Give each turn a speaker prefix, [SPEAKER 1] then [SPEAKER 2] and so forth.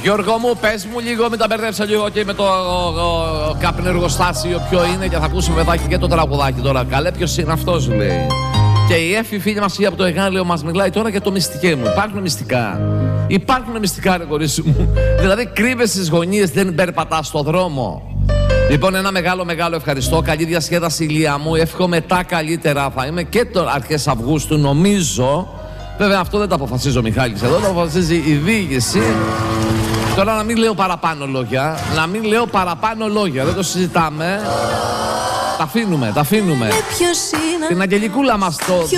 [SPEAKER 1] Γιώργο μου, πες μου λίγο, μην τα μπερδέψα λίγο και με το κάπνο εργοστάσιο ποιο είναι και θα ακούσουμε παιδάκι και το τραγουδάκι τώρα. Καλέ, ποιος είναι αυτός, λέει. Και η Εφη, φίλη μας από το Εγάλεο, μας μιλάει τώρα για το μυστικέ μου. Υπάρχουν μυστικά. Υπάρχουν μυστικά, ρε κορίτσι μου. Δηλαδή, κρύβεσαι στις γωνίες, δεν περπατάς στο δρόμο. Λοιπόν, ένα μεγάλο ευχαριστώ. Καλή διασκέδαση, Ηλία μου. Εύχομαι τα καλύτερα. Θα είμαι και το αρχές Αυγούστου, νομίζω. Βέβαια, αυτό δεν το αποφασίζει ο Μιχάλης εδώ, το αποφασίζει η διοίκηση. Τώρα να μην λέω παραπάνω λόγια. Δεν το συζητάμε. Τα αφήνουμε. Την Αγγελικούλα μας το